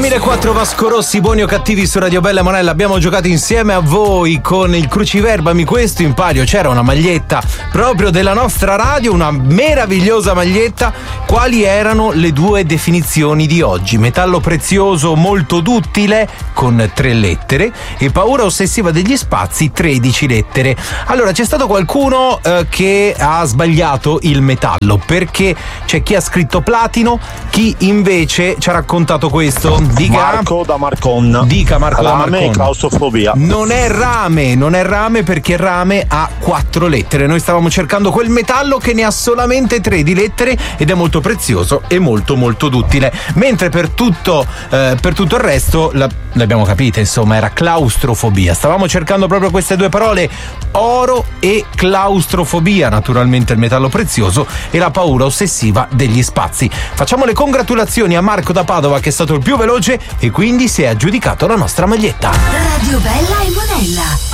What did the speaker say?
2004 Vasco Rossi, Buoni o Cattivi su Radio Bella Monella. Abbiamo giocato insieme a voi con il Cruciverbami questo in palio. C'era una maglietta proprio della nostra radio, una meravigliosa maglietta. Quali erano le due definizioni di oggi? Metallo prezioso molto duttile con 3 lettere e paura ossessiva degli spazi 13 lettere. Allora c'è stato qualcuno che ha sbagliato il metallo, perché c'è chi ha scritto platino, chi invece ci ha raccontato questo. Dica Marco da Marcon. Dica Marco da Marcon. Rame e claustrofobia. Non è rame perché rame ha 4 lettere. Noi stavamo cercando quel metallo che ne ha solamente 3 di lettere ed è molto prezioso e molto molto duttile. Mentre per tutto il resto l'abbiamo capita, insomma, era claustrofobia. Stavamo cercando proprio queste due parole, oro e claustrofobia, naturalmente il metallo prezioso e la paura ossessiva degli spazi. Facciamo le congratulazioni a Marco da Padova, che è stato il più veloce e quindi si è aggiudicato la nostra maglietta. Radio Bella e Monella.